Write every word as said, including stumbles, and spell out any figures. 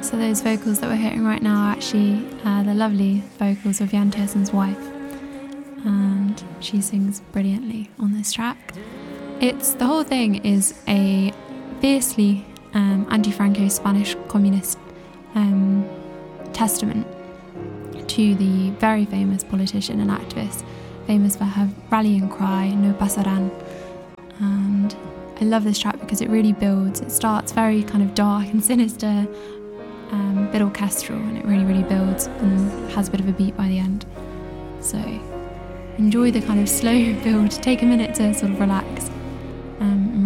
So those vocals that we're hearing right now are actually uh, the lovely vocals of Jan Tiersen's wife, and she sings brilliantly on this track. It's the whole thing is a fiercely um, anti-Franco Spanish communist um, testament to the very famous politician and activist, famous for her rallying cry, No Pasarán. And I love this track because it really builds. It starts very kind of dark and sinister, um, a bit orchestral, and it really, really builds and has a bit of a beat by the end. So enjoy the kind of slow build, take a minute to sort of relax. Um,